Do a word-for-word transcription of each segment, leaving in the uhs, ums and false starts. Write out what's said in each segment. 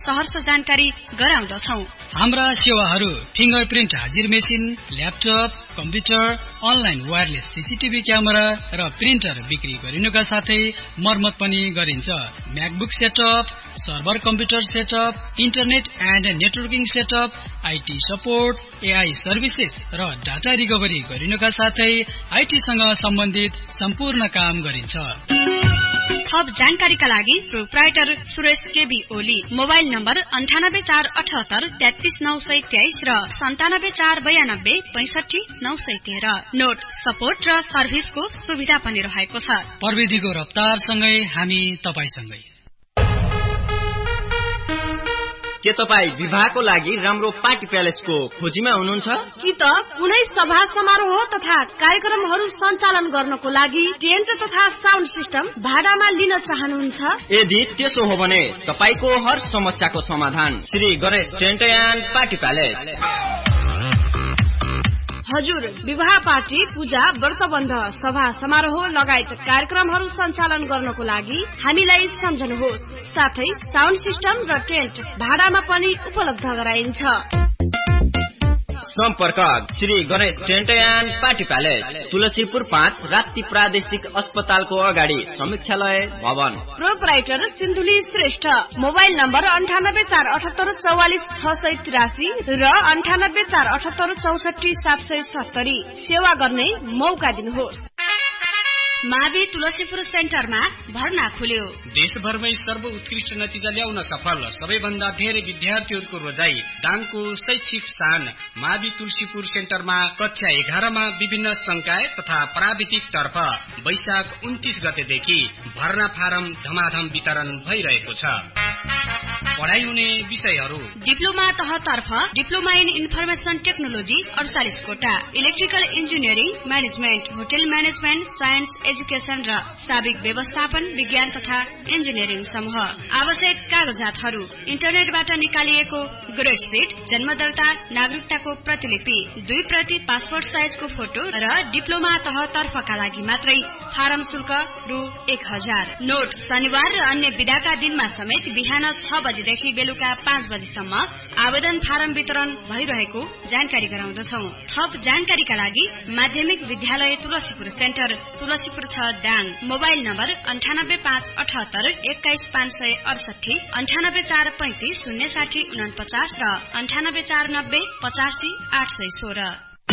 सहर्ष जानकारी गराउँदछौं। हाम्रा सेवाहरू फिंगरप्रिन्ट हाजिर machine, laptop, computer, online wireless CCTV camera र प्रिन्टर बिक्री गरिनुका साथै मर्मत पनि गरिन्छ। MacBook setup, server computer setup, internet and networking setup, IT support, AI services र डाटा रिकभरी गरिनुका साथै आईटीसँग सम्बन्धित सम्पूर्ण काम गरिन्छ। थप जानकारीका लागि proprietor Suresh KB Oli, mobile number अन्ठानब्बे चार अठहत्तर तेत्तीस नौ सय तेइस र सन्तानब्बे चार बयानब्बे पैंसठी नौ सय तेह्र। नोट सपोर्ट र सर्भिसको सुविधा पनि रहेको छ। प्रविधिको रफ्तारसँगै हामी तपाईसँगै। के तपाई विवाहको लागि राम्रो पार्टी प्यालेसको खोजीमा हुनुहुन्छ? कि त कुनै सभा समारोह तथा कार्यक्रमहरू सञ्चालन गर्नको लागि टेन्ट तथा साउन्ड सिस्टम भाडामा लिन चाहनुहुन्छ? यदि त्यसो हो भने तपाईको हर समस्याको समाधान Shri Ganesh tent and party palace. हजुर, विवाह पार्टी, पूजा, व्रतबन्ध, सभा समारोह लगायत कार्यक्रमहरू सञ्चालन गर्नको लागि हामीलाई सम्झनुहोस्। साथै साउन्ड सिस्टम र टेन्ट भाडामा पनि उपलब्ध गराइन्छ। सम्पर्क Shri Ganesh tent and party palace, Tulsipur पाँच, राप्ती प्रादेशिक अस्पतालको अगाडि, समीक्षालय भवन। Proprietor Sindhuli Shrestha, mobile number अन्ठानब्बे चार अठहत्तर चौवालिस छ सय तिरासी र अन्ठानब्बे चार अठहत्तर चौसठी सात सय सत्तरी। सेवा गर्ने मौका दिनुहोस्। मावि तुलसीपुर सेन्टरमा भर्ना खुल्यो। देशभरमै सर्वोत्कृष्ट नतिजा ल्याउन सफल सबैभन्दा धेरै विद्यार्थीहरूको रोजाई, दाङको शैक्षिक स्थान मावि तुलसीपुर सेन्टरमा कक्षा एघारमा विभिन्न संकाय तथा प्राविधिक तर्फ वैशाख उन्तीस गतेदेखि भर्ना फारम धमाधम वितरण भइरहेको छ। पढाइ हुने विषयहरू: diploma तहतर्फ diploma in information technology अडचालिस quota, electrical engineering management, hotel management, science education र साविक व्यवस्थापन विज्ञान तथा इन्जिनियरिङ समूह। आवश्यक कागजातहरू: इन्टरनेटबाट निकालिएको ग्रेड सिट, जन्म दर्ता, नागरिकताको प्रतिलिपि, दुई प्रति पासपोर्ट साइजको फोटो र डिप्लोमा तहतर्फका लागि मात्रै फारम शुल्क रु एक हजार। नोट शनिबार र अन्य बिदाका दिनमा समेत बिहान छ बजेदेखि बेलुका पाँच बजेसम्म आवेदन फारम वितरण भइरहेको जानकारी गराउँदछौ। थप जानकारीका लागि माध्यमिक विद्यालय तुलसीपुर सेन्टर, तुलसीपुर छ दाङ, मोबाइल नम्बर अन्ठानब्बे पाँच अठहत्तर एक्काइस पाँच सय अडसठी, अन्ठानब्बे चार पैंतिस शून्य साठी उनपचास र अन्ठानब्बे चार नब्बे पचासी आठ सय सोह्र।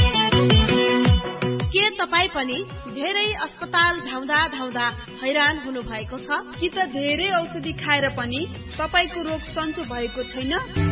के तपाई पनि धेरै अस्पताल धाउँदा धाउँदा हैरान हुनु भएको छ? कि त धेरै औषधि खाएर पनि तपाईको रोग सन्चो भएको छैन?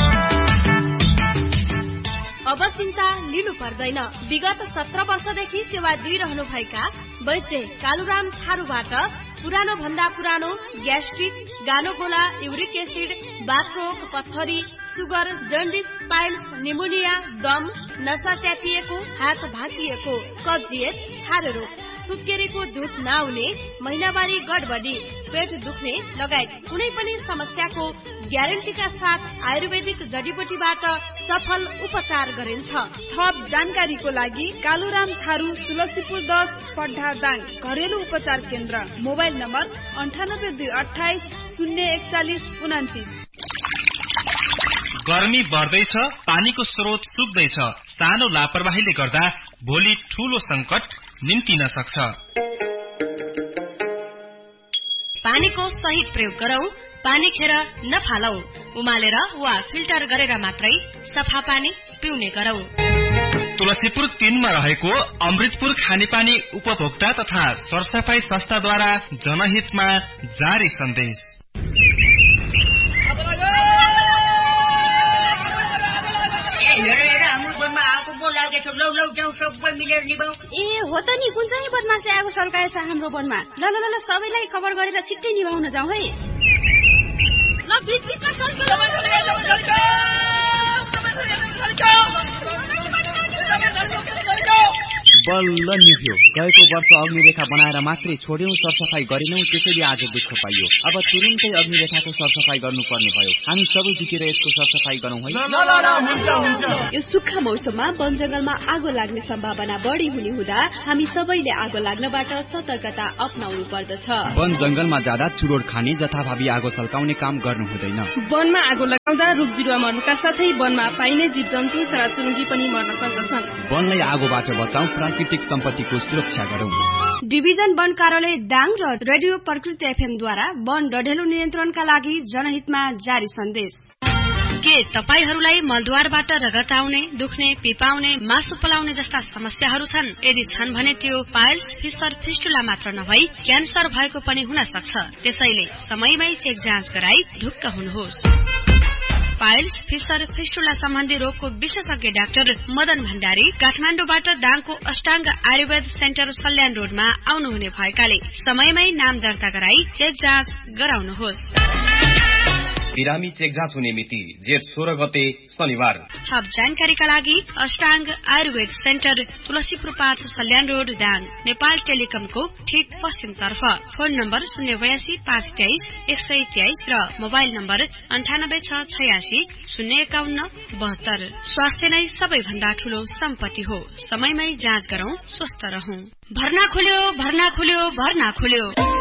अब चिन्ता लिनु पर्दैन। विगत सत्र वर्षदेखि सेवा दिइरहनु भएका वैद्य कालुराम थारूबाट पुरानो भन्दा पुरानो ग्यास्ट्रिक, गानोगोला, युरिक एसिड, बाथरोग, पत्थरी, सुगर, जन्डिस, पाइल्स, निमोनिया, दम, नसा च्यापिएको, हात भाँचिएको, कब्जियत, छारे रोग, सुत्केरीको दुध नआउने, महिनावारी गडबडी, पेट दुख्ने लगायत कुनै पनि समस्याको ग्यारेन्टीका साथ आयुर्वेदिक जडीबुटीबाट सफल उपचार गरिन्छ। थप जानकारीको लागि कालुराम थारू, तुलसीपुर दस, पड्ढा दाङ, घरेलु उपचार केन्द्र, मोबाइल नम्बर अन्ठानब्बे दुई अठाइस शून्य एकचालिस उन्तिस। गर्मी बढ्दैछ, पानीको स्रोत सुक्दैछ। सानो लापरवाहीले गर्दा भोलि ठूलो संकट निम्तिन सक्छ। पानीको सही प्रयोग गरौं, पानी खेर नफालौ, उमालेर वा फिल्टर गरेर मात्रै सफा पानी पिउने गरौं। तुलसीपुर तीनमा रहेको अमृतपुर खानेपानी उपभोक्ता तथा सरसफाई संस्थाद्वारा जनहितमा जारी सन्देश। ए हो त नि, कुन चाहिँ बदमासले आगो सल्काएछ हाम्रो वनमा? ल ल ल सबैलाई खबर गरेर छिट्टै निभाउन जाउँ है। ल बीच बीचमा बल्ल निभ्यो। गएको वर्ष अग्निरेखा बनाएर मात्रै छोड्यौं, सरसफाई गरेनौं, त्यसैले आज दुःख पाइयो। अब तुरुन्तै अग्निरेखाको सरसफाई गर्नुपर्ने भयो। हामी सबै जुटेर यसको सरसफाई गरौँ है। यो सुक्खा मौसममा वन जंगलमा आगो लाग्ने सम्भावना बढी हुने हुँदा हामी सबैले आगो लाग्नबाट सतर्कता अपनाउनु पर्दछ। वन जंगलमा जाँदा चुरोट खाने, जथाभावी आगो सल्काउने काम गर्नु हुँदैन। वनमा आगो लगाउँदा रुख बिरुवा मर्नुका साथै वनमा पाइने जीव जन्तु चराचुरुङ्गी पनि मर्न सक्दछन्। वनलाई आगोबाट बचाऊ, प्राकृतिक सम्पत्तिको सुरक्षा गरौँ। डिभिजन वन कार्यालय दाङ र रेडियो प्रकृति एफएमद्वारा वन डढेलो नियन्त्रणका लागि जनहितमा जारी सन्देश। के तपाईहरूलाई मलद्वारबाट रगत आउने, दुख्ने, पिपाउने, मासु पलाउने जस्ता समस्याहरू छन्? यदि छन् भने त्यो पाइल्स, फिसर, फिस्टुला मात्र नभई क्यान्सर भएको पनि हुन सक्छ। त्यसैले समयमै चेक जाँच गराई ढुक्क हुनुहोस्। पाइल्स, फिसर, फिस्टुला सम्बन्धी रोगको विशेषज्ञ डाक्टर मदन भण्डारी काठमाडौँबाट दाङको अष्टाङ्ग आयुर्वेद सेन्टर सल्यान रोडमा आउनुहुने भएकाले समयमै नाम दर्ता गराई चेक जाँच गराउनुहोस्। बिरामी चेक जाँच हुने मिति जेठ सोह्र गते शनिबार। थप जानकारीका लागि अष्टाङ्ग आयुर्वेद सेन्टर तुलसीपुर पाँच सल्यान रोड दाङ, नेपाल टेलिकमको ठिक पश्चिमतर्फ। फोन नम्बर शून्य बयासी पाँच तेइस एक सय तेइस र मोबाइल नम्बर अन्ठानब्बे छ छयासी शून्य एकाउन्न बहत्तर। स्वास्थ्य नै सबैभन्दा ठूलो सम्पत्ति हो। समयमै जाँच गरौं, स्वस्थ रहौं। भर्ना खुल्यो, भर्ना खुल्यो, भर्ना खुल्यो।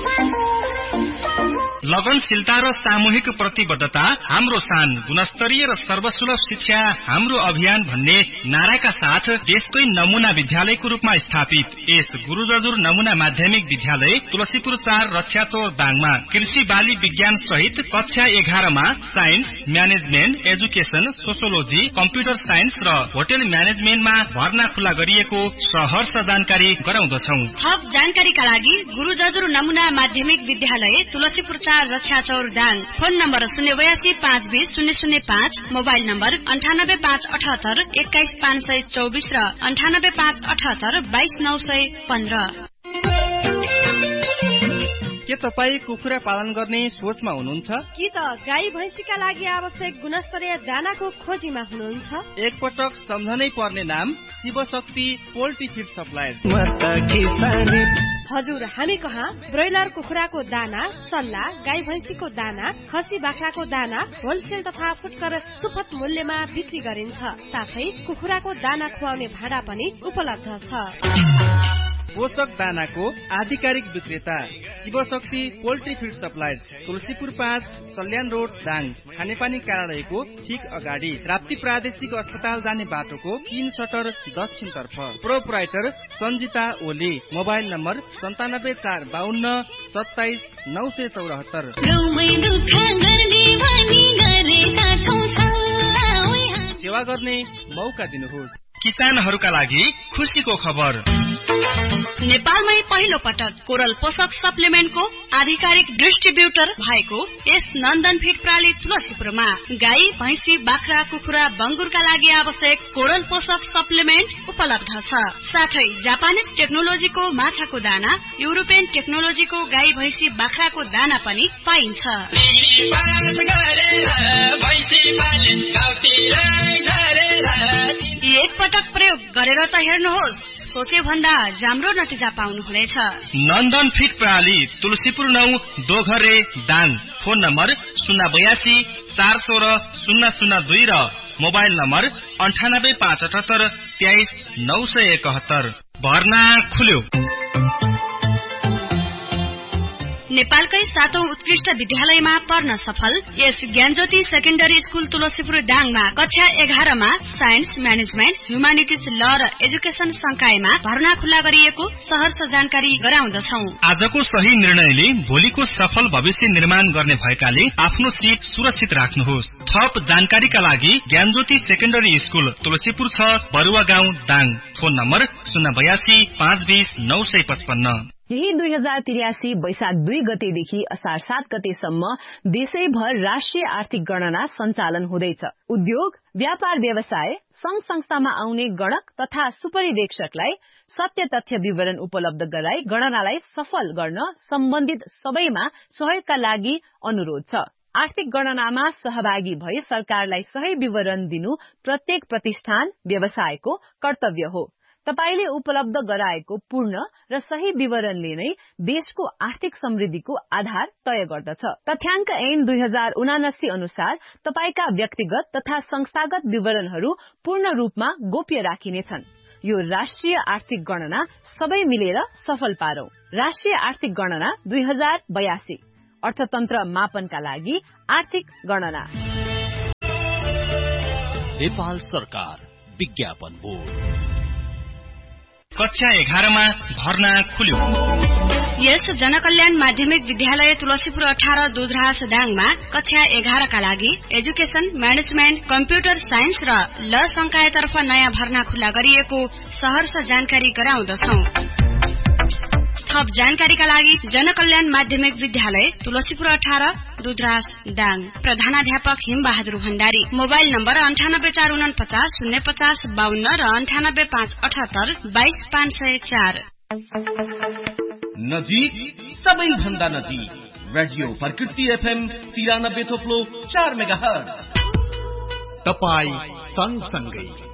लगनशीलता र सामूहिक प्रतिबद्धता हाम्रो शान, गुणस्तरीय र सर्वसुलभ शिक्षा हाम्रो अभियान भन्ने नाराका साथ देशकै नमूना विद्यालयको रूपमा स्थापित यस गुरु जजुर नमूना माध्यमिक विद्यालय तुलसीपुर चार रक्षाचौर दाङमा कृषि बाली विज्ञान सहित कक्षा एघारमा science, management, education, sociology, computer science र होटल म्यानेजमेन्टमा भर्ना खुला गरिएको सहर्ष जानकारी गराउँदछौ। थप जानकारीका लागि गुरु जजुर नमूना माध्यमिक विद्यालय तुलसीपुर रक्षाचौर दाङ। फोन नम्बर शून्य बयासी पाँच बीस शून्य शून्य पाँच, मोबाइल नम्बर अन्ठानब्बे पाँच अठहत्तर एक्काइस पाँच सय चौबिस र अन्ठानब्बे पाँच अठहत्तर बाइस नौ सय पन्ध्र। के तपाईँ कुखुरा पालन गर्ने सोचमा हुनुहुन्छ? कि त गाई भैँसीका लागि आवश्यक गुणस्तरीय दानाको खोजीमा हुनुहुन्छ? एकपटक सम्झनै पर्ने नाम शिवशक्ति पोल्ट्री फिड सप्लायर्स। हजुर, हामी कहाँ ब्रोइलर कुखुराको दाना, चल्ला, गाई भैँसीको दाना, खसी बाख्राको दाना होलसेल तथा फुटकर सुपथ मूल्यमा बिक्री गरिन्छ। साथै कुखुराको दाना खुवाउने भाडा पनि उपलब्ध छ। पोषक दानाको आधिकारिक विक्रेता Shivshakti poultry feed suppliers, Tulsipur पाँच सल्यान रोड दाङ, खानेपानी कार्यालयको ठिक अगाडि, राप्ती प्रादेशिक अस्पताल जाने बाटोको तीन सटर दक्षिणतर्फ। Proprietor Sanjita Oli, mobile number सन्तानब्बे चार बाहन्न सत्ताइस नौ सय चौरात्तर। सेवा गर्ने मौका दिनुहोस्। किसानहरूका लागि खुसीको खबर। नेपालमै पहिलो पटक कोरल पोषक सप्लिमेन्टको आधिकारिक डिस्ट्रिब्युटर भएको यस नन्दन फिड प्रणाली तुलसीपुरमा गाई, भैँसी, बाख्रा, कुखुरा, बङ्गुरका लागि आवश्यक कोरल पोषक सप्लिमेन्ट उपलब्ध छ। साथै जापानिज टेक्नोलोजीको माछाको दाना, युरोपियन टेक्नोलोजीको गाई, भैँसी, बाख्राको दाना पनि पाइन्छ। एक पटक प्रयोग गरेर त हेर्नुहोस्, सोचे भन्दा राम्रो नतिजा पाउनुहुनेछ। नन्दन फिड प्रणाली तुलसीपुर नौ दोघरे दाङ। फोन नम्बर शून्य बयासी चार सोह्र शून्य शून्य दुई र मोबाइल नम्बर अन्ठानब्बे पाँच अठहत्तर तेइस नौ सय एकहत्तर। भर्ना खुल्यो। नेपालकै सातौं उत्कृष्ट विद्यालयमा पढ्न सफल यस ज्ञानज्योति सेकेन्डरी स्कूल तुलसीपुर दाङमा कक्षा एघारमा साइन्स, म्यानेजमेन्ट, ह्युमानिटिज, ल र एजुकेशन संकायमा भर्ना खुल्ला गरिएको सहर्ष जानकारी गराउँदछौ। आजको सही निर्णयले भोलिको सफल भविष्य निर्माण गर्ने भएकाले आफ्नो सीट सुरक्षित राख्नुहोस्। थप जानकारीका लागि ज्ञानज्योति सेकेन्डरी स्कूल तुलसीपुर छ बरुवा गाउँ दाङ। फोन नम्बर शून्य बयासी पाँच बीस नौ सय पचपन्न। यही दुई हजार त्रियासी वैशाख दुई गतेदेखि असार सात गतेसम्म देशैभर राष्ट्रिय आर्थिक गणना सञ्चालन हुँदैछ। उद्योग, व्यापार, व्यवसाय, संघ संस्थामा आउने गणक तथा सुपरिवेक्षकलाई सत्य तथ्य विवरण उपलब्ध गराई गणनालाई सफल गर्न सम्बन्धित सबैमा सहयोगका लागि अनुरोध छ। आर्थिक गणनामा सहभागी भई सरकारलाई सही विवरण दिनु प्रत्येक प्रतिष्ठान, व्यवसायको कर्तव्य हो। तपाईले उपलब्ध गराएको पूर्ण र सही विवरणले नै देशको आर्थिक समृद्धिको आधार तय गर्दछ। तथ्याङ्क ऐन दुई हजार उनासी अनुसार तपाईका व्यक्तिगत तथा संस्थागत विवरणहरू पूर्ण रूपमा गोप्य राखिनेछन्। यो राष्ट्रिय आर्थिक गणना सबै मिलेर सफल पारौं। राष्ट्रिय आर्थिक गणना दुई हजार बयासी अर्थतन्त्र मापनका लागि आर्थिक गणना। नेपाल सरकार विज्ञापन बोर्ड। कक्षा एघारमा भर्ना खुल्यो। यस जनकल्याण माध्यमिक विद्यालय तुलसीपुर अठार दुधराज दाङमा कक्षा एघारका लागि एजुकेशन, म्यानेजमेन्ट, कम्प्युटर साइन्स र ल संकायतर्फ नयाँ भर्ना खुल्ला गरिएको सहर्ष जानकारी गराउँदछौ। थप जानकारीका लागि जनकल्याण माध्यमिक विद्यालय तुलसीपुर अठार दुधराज दाङ। प्रधानाध्यापक हिमबहादुर भण्डारी। मोबाइल नम्बर अन्ठानब्बे चार उनपचास शून्य पचास बाहन्न र अन्ठानब्बे पाँच अठहत्तर बाइस पाँच सय चार। नजिक सबैभन्दा नजिक रेडियो प्रकृति एफएम तिरानब्बे थोप्लो चार मेगा हर्ज। तपाई सँगसँगै